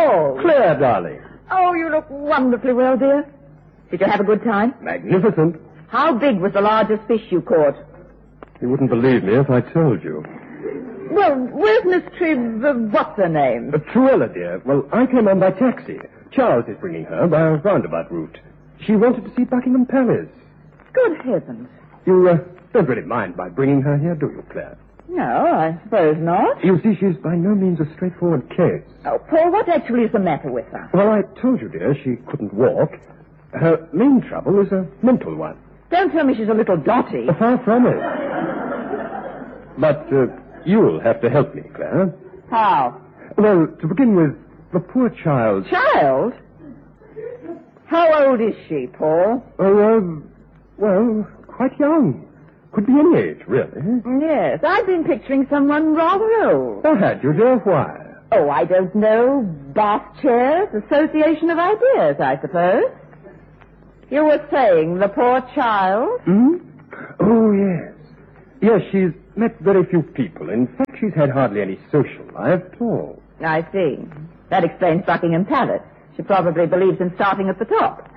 Paul. Claire, darling. Oh, you look wonderfully well, dear. Did you have a good time? Magnificent. How big was the largest fish you caught? You wouldn't believe me if I told you. Well, where's Miss what's her name? Truella, dear. Well, I came on by taxi. Charles is bringing her by a roundabout route. She wanted to see Buckingham Palace. Good heavens. You don't really mind my bringing her here, do you, Claire? No, I suppose not. You see, she's by no means a straightforward case. Oh, Paul, what actually is the matter with her? Well, I told you, dear, she couldn't walk. Her main trouble is a mental one. Don't tell me she's a little dotty. Far from it. But you'll have to help me, Claire. How? Well, to begin with, the poor child... Child? How old is she, Paul? Oh, well, quite young. Could be any age, really. Yes, I've been picturing someone rather old. Oh, had you, dear? Why? Oh, I don't know. Bath chairs, association of ideas, I suppose. You were saying the poor child? Hmm? Oh, yes. Yes, she's met very few people. In fact, she's had hardly any social life at all. I see. That explains Buckingham Palace. She probably believes in starting at the top.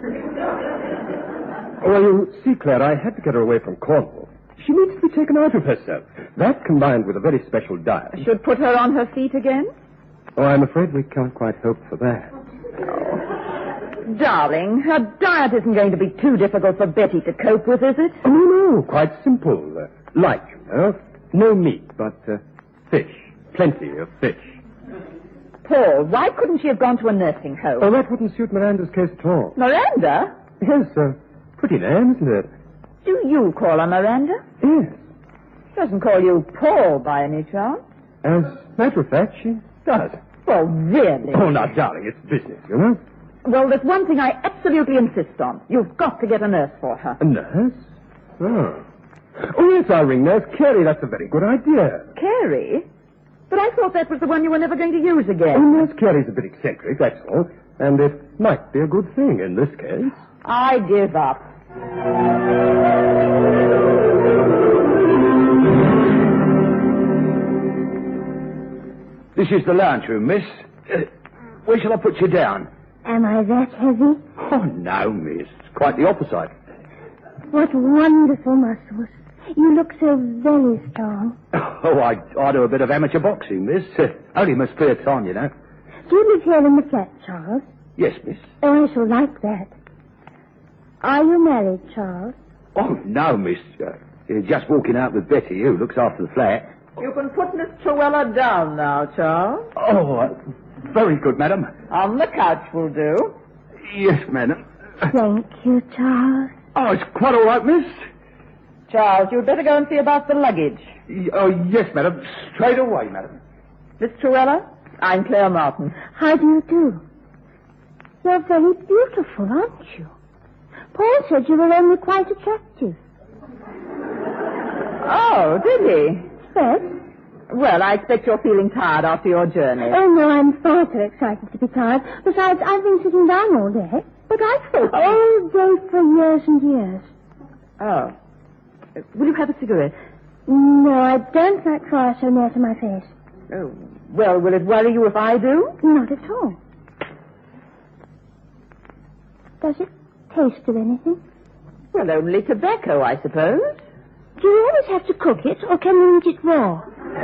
Well, you see, Claire, I had to get her away from Cornwall. She needs to be taken out of herself. That, combined with a very special diet... Should put her on her feet again? Oh, I'm afraid we can't quite hope for that. Oh. Darling, her diet isn't going to be too difficult for Betty to cope with, is it? Oh, no, quite simple. Light, you know. No meat, but fish. Plenty of fish. Paul, why couldn't she have gone to a nursing home? Oh, that wouldn't suit Miranda's case at all. Miranda? Yes, pretty name, isn't it? Do you call her Miranda? Yes. She doesn't call you Paul by any chance? As a matter of fact, she does. Well, really? Oh, now, darling, it's business, you know. Well, there's one thing I absolutely insist on. You've got to get a nurse for her. A nurse? Oh. Oh, yes, I'll ring Nurse Carey. That's a very good idea. Carey? But I thought that was the one you were never going to use again. Oh, Nurse Carey's a bit eccentric, that's all. And it might be a good thing in this case. I give up. This is the lounge room, miss. Where shall I put you down? Am I that heavy? Oh, no, miss. Quite the opposite. What wonderful muscles. You look so very strong. Oh, I do a bit of amateur boxing, miss. Only my spare time, you know. Do you live here in the flat, Charles? Yes, miss. Oh, I shall like that. Are you married, Charles? Oh, no, miss. You're just walking out with Betty, who looks after the flat. You can put Miss Truella down now, Charles. Oh, very good, madam. On the couch will do. Yes, madam. Thank you, Charles. Oh, it's quite all right, miss. Charles, you'd better go and see about the luggage. Oh, yes, madam. Straight away, madam. Miss Truella, I'm Claire Martin. How do you do? You're very beautiful, aren't you? Paul said you were only quite attractive. Oh, did he? Yes? Well, I expect you're feeling tired after your journey. Oh, no, I'm far too excited to be tired. Besides, I've been sitting down all day. But I thought... All day for years and years. Oh. Will you have a cigarette? No, I don't like fire so near to my face. Oh, well, will it worry you if I do? Not at all. Does it taste of anything? Well, only tobacco, I suppose. Do you always have to cook it, or can you eat it raw?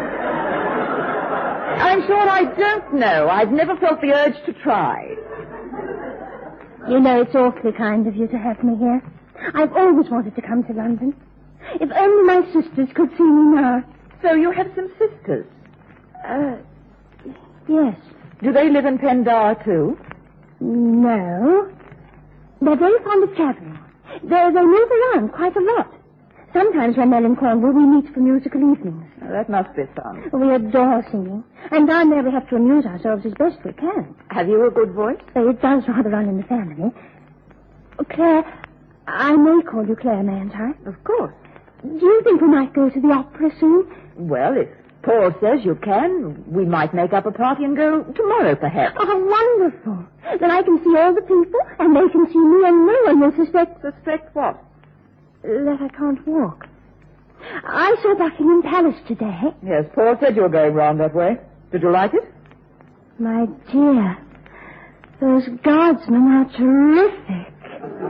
I'm sure I don't know. I've never felt the urge to try. You know, it's awfully kind of you to have me here. I've always wanted to come to London. If only my sisters could see me now. So you have some sisters? Yes. Do they live in Pendar, too? No. They're very fond of traveling. They move around quite a lot. Sometimes when they're in Cornwall, we meet for musical evenings. Oh, that must be fun. We adore singing. And down there we have to amuse ourselves as best we can. Have you a good voice? It does rather run in the family. Claire, I may call you Claire, mayn't I? Of course. Do you think we might go to the opera soon? Well, if Paul says you can, we might make up a party and go tomorrow, perhaps. Oh, wonderful. Then I can see all the people, and they can see me, and no one will suspect... Suspect what? That I can't walk. I saw Buckingham Palace today. Yes, Paul said you were going round that way. Did you like it? My dear, those guardsmen are terrific.